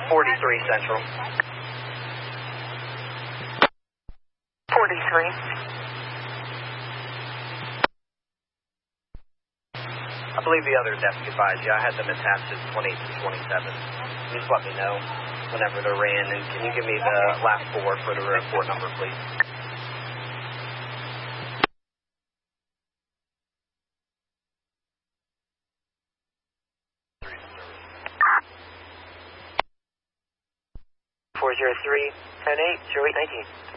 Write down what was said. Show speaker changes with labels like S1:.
S1: 43 Central.
S2: 43.
S1: I believe the other desk advised you. I had them attached to 28 to 27. Just let me know whenever they're ran, and can you give me the last four for the report number, please?
S2: Four zero three 10-8 0819.